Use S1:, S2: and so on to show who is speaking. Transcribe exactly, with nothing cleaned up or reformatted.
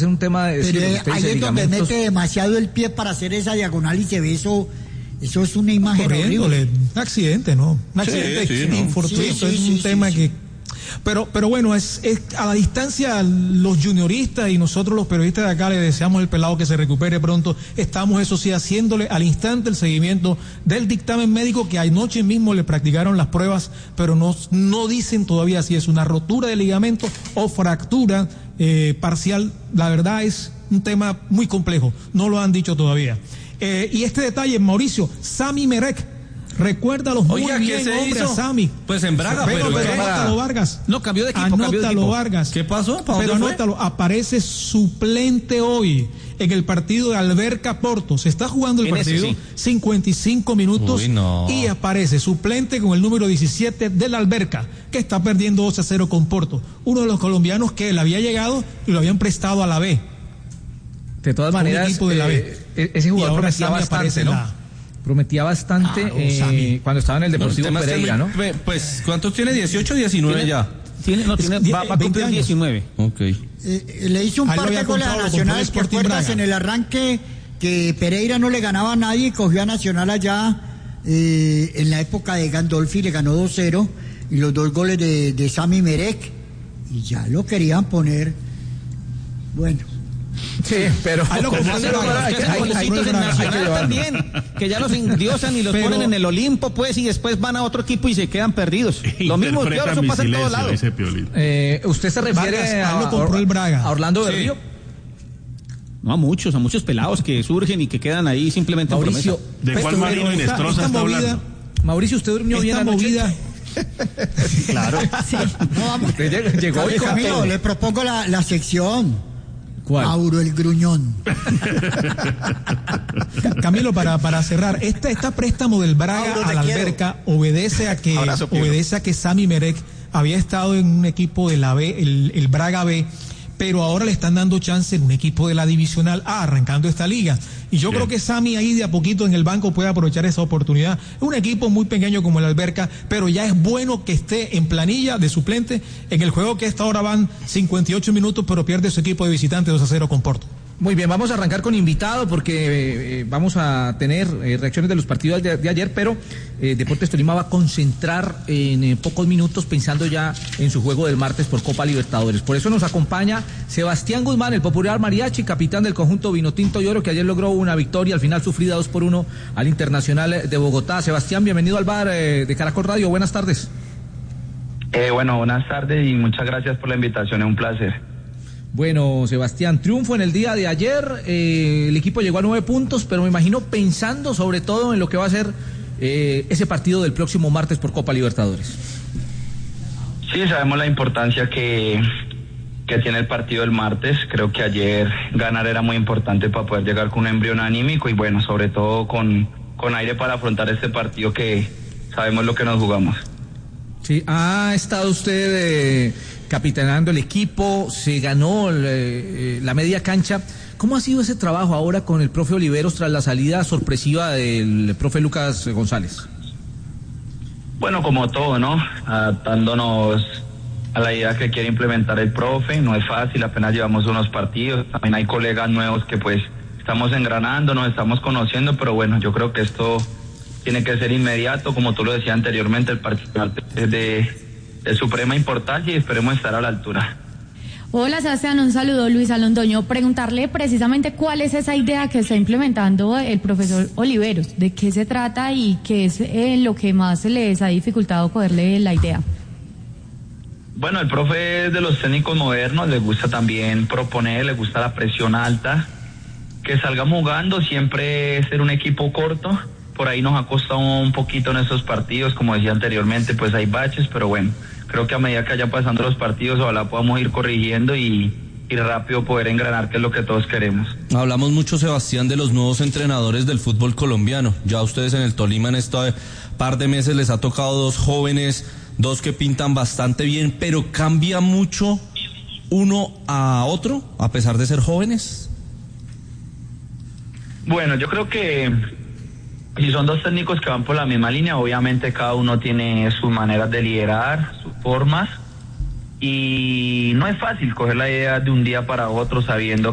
S1: ser un tema de...
S2: Pero
S1: sí,
S2: ahí es donde mete demasiado el pie para hacer esa diagonal y se ve eso... Eso es una imagen horrible.
S3: Un accidente, ¿no? Un accidente
S4: sí, sí, ¿no?
S3: infortuito,
S2: sí, sí,
S3: es un
S2: sí,
S3: tema
S2: sí,
S3: que...
S2: sí.
S3: Pero, pero bueno, es, es a la distancia los junioristas y nosotros los periodistas de acá le deseamos al pelado que se recupere pronto. Estamos, eso sí, haciéndole al instante el seguimiento del dictamen médico que anoche mismo le practicaron las pruebas, pero no, no dicen todavía si es una rotura de ligamento o fractura eh, parcial. La verdad es un tema muy complejo, no lo han dicho todavía. Eh, y este detalle, Mauricio, Sami Merek, recuérdalos muy
S4: Oiga,
S3: bien,
S4: ¿qué se
S3: hombre,
S4: hizo?
S3: a Sami.
S4: Pues en Braga,
S3: pero,
S4: pero,
S3: pero
S4: pero
S3: anótalo, Vargas.
S1: No, cambió de equipo,
S3: Anótalo,
S1: cambió de equipo.
S3: Vargas.
S4: ¿Qué pasó? ¿Para
S3: Pero
S4: dónde fue?
S3: anótalo, aparece suplente hoy en el partido de Alberca Porto. Se está jugando el
S1: En ese,
S3: partido,
S1: sí.
S3: cincuenta y cinco minutos.
S4: Uy, no.
S3: Y aparece suplente con el número diecisiete del Alberca, que está perdiendo dos a cero con Porto. Uno de los colombianos que él había llegado y lo habían prestado a la B.
S1: De todas maneras,
S3: equipo de la
S1: eh, ese jugador prometía bastante, ¿no?
S3: La...
S1: Prometía bastante
S3: Claro,
S1: eh, cuando estaba en el Deportivo
S4: No, el tema es que
S1: Pereira,
S4: muy-
S1: ¿no?
S4: Pues, ¿cuántos tiene? ¿dieciocho o diecinueve
S1: ¿Tiene?
S4: ya?
S1: Tiene, no, tiene, va, va a cumplir diecinueve.
S4: Ok.
S2: Eh, le hizo un
S3: Ahí lo
S2: par de
S3: había
S2: goles a
S3: comprado, lo
S2: Nacional,
S3: compró el
S2: ¿te
S3: Sporting
S2: acuerdas?
S3: Braga.
S2: En el arranque que Pereira no le ganaba a nadie y cogió a Nacional allá eh, en la época de Gandolfi, le ganó dos cero y los dos goles de, de Sami Merek y ya lo querían poner. Bueno,
S1: Sí, pero
S3: Ahí lo
S1: ¿cómo
S3: compró el
S1: hacerlo?
S3: Braga,
S1: Hay que-
S3: hay-
S1: hay-
S3: hay-
S1: hay-
S3: hay-
S1: en
S3: hay-
S1: Nacional
S3: hay-
S1: también, que ya los endiosan y los
S3: Pero-
S1: ponen en el Olimpo, pues, y después van a otro equipo y se quedan perdidos. Lo mismo, peor,
S5: Interpretan
S1: eso
S5: mi
S1: pasa en todos
S5: silencio,
S1: lados.
S5: dice Piolín.
S1: Eh, ¿Usted se refiere
S3: Vargas,
S1: a,
S3: ahí lo compró el Braga.
S1: a Orlando
S4: Sí.
S1: Berrío? No, a muchos, a muchos pelados que surgen y que quedan ahí simplemente en
S3: Mauricio,
S1: promesa.
S5: ¿De cuál
S3: pero
S5: Marino
S3: esta-
S5: Inestrosa
S3: esta
S5: está
S3: movida-
S5: hablando?
S1: Mauricio, ¿usted durmió bien
S3: Esta
S1: anoche?
S3: movida...
S5: Claro.
S2: no vamos.
S1: Usted llegó, llegó y
S2: Camilo,
S1: con todo.
S2: le propongo la, la sección.
S1: ¿Cuál?
S2: Mauro el Gruñón.
S3: Camilo, para, para cerrar, este, este préstamo del Braga
S2: Mauro, te
S3: a la
S2: quiero.
S3: Alberca obedece a que
S1: Abrazo, Piero.
S3: obedece a que Sami Merek había estado en un equipo de la B, el, el Braga B, pero ahora le están dando chance en un equipo de la Divisional A, arrancando esta liga. Y yo
S5: Bien.
S3: creo que Sami ahí de a poquito en el banco puede aprovechar esa oportunidad. Es un equipo muy pequeño como el Alberca, pero ya es bueno que esté en planilla de suplente en el juego que a esta hora van cincuenta y ocho minutos, pero pierde su equipo de visitante dos a cero con Porto.
S1: Muy bien, vamos a arrancar con invitado porque eh, eh, vamos a tener eh, reacciones de los partidos de, de ayer, pero eh, Deportes Tolima va a concentrar en eh, pocos minutos pensando ya en su juego del martes por Copa Libertadores. Por eso nos acompaña Sebastián Guzmán, el popular mariachi, capitán del conjunto Vinotinto y Oro, que ayer logró una victoria, al final sufrida dos por uno al Internacional de Bogotá. Sebastián, bienvenido al bar eh, de Caracol Radio, buenas tardes.
S6: Eh, bueno, buenas tardes y muchas gracias por la invitación, es un placer.
S1: Bueno, Sebastián, triunfo en el día de ayer, eh, el equipo llegó a nueve puntos, pero me imagino pensando sobre todo en lo que va a ser eh, ese partido del próximo martes por Copa Libertadores.
S6: Sí, sabemos la importancia que, que tiene el partido el martes. Creo que ayer ganar era muy importante para poder llegar con un embrión anímico y bueno, sobre todo con, con aire para afrontar este partido que sabemos lo que nos jugamos.
S1: Sí, ha estado usted eh, capitaneando el equipo, se ganó eh, la media cancha. ¿Cómo ha sido ese trabajo ahora con el profe Oliveros tras la salida sorpresiva del profe Lucas González?
S6: Bueno, como todo, ¿no? Adaptándonos a la idea que quiere implementar el profe, no es fácil, apenas llevamos unos partidos, también hay colegas nuevos que pues estamos engranando, nos estamos conociendo, pero bueno, yo creo que esto tiene que ser inmediato, como tú lo decías anteriormente, el partido es de, de suprema importancia y esperemos estar a la altura.
S7: Hola Sebastián, un saludo, Luisa Londoño. Preguntarle precisamente cuál es esa idea que está implementando el profesor Oliveros, de qué se trata y qué es eh, lo que más les ha dificultado cogerle la idea.
S6: Bueno, el profe es de los técnicos modernos, le gusta también proponer, le gusta la presión alta, que salgamos jugando, siempre ser un equipo corto. Por ahí nos ha costado un poquito en estos partidos, como decía anteriormente, pues hay baches, pero bueno, creo que a medida que vayan pasando los partidos, ojalá podamos ir corrigiendo y, y rápido poder engranar, que es lo que todos queremos.
S4: Hablamos mucho, Sebastián, de los nuevos entrenadores del fútbol colombiano. Ya a ustedes en el Tolima en este par de meses les ha tocado dos jóvenes, dos que pintan bastante bien, pero cambia mucho uno a otro, a pesar de ser jóvenes.
S6: Bueno, yo creo que si son dos técnicos que van por la misma línea, obviamente cada uno tiene sus maneras de liderar, sus formas, y no es fácil coger la idea de un día para otro sabiendo